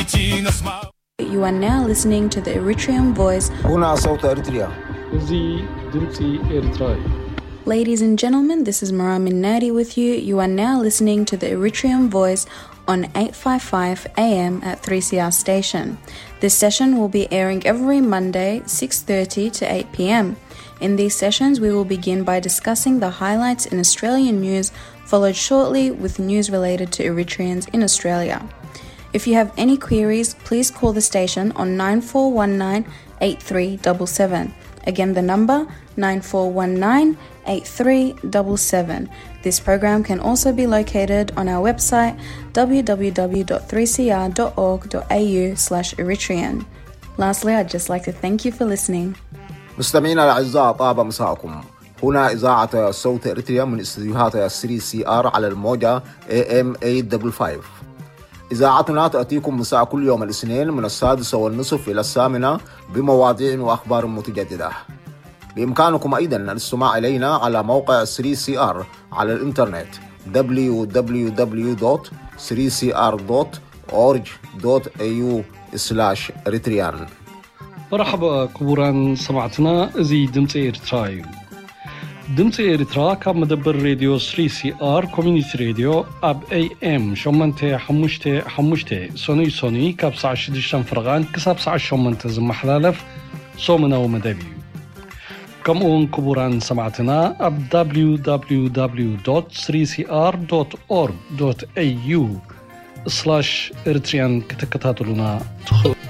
You are now listening to the Eritrean Voice. هنا صوت أريتريا. زي دمتي إريتراي. Ladies and gentlemen, this is Maram Nadi with you. You are now listening to the Eritrean Voice on 855 AM at 3CR station. This session will be airing every Monday, 6:30 to 8 PM. In these sessions, we will begin by discussing the highlights in Australian news, followed shortly with news related to Eritreans in Australia. If you have any queries, please call the station on 9419-8377. Again, the number 9419-8377. This program can also be located on our website www.3cr.org.au/Eritrean. Lastly, I'd just like to thank you for listening. مستمعينا الأعزاء، طاب مساءكم. هنا إذاعة صوت إريتريا من استديوهات 3CR على الموجة AM 855. إذاعتنا تأتيكم مساء كل يوم الاثنين من 6:30 إلى 8 بمواضيع وأخبار متجددة. بإمكانكم أيضا الاستماع إلينا على موقع 3CR على الإنترنت www.3cr.org.au/Eritrean. مرحبا كبوران سمعتنا زي دمتي إريتراي. دمتي إريترا كاب مدبر راديو 3CR كوميونيتي راديو أب AM شمنتي حمشتي سوني كاب ساعة 6 فرغان كساب ساعة شمنتي زم حلالف صومنا ومدبي. كم كبوران سمعتنا أب www.3cr.org.au/Eritrean كتكتاتلنا تخو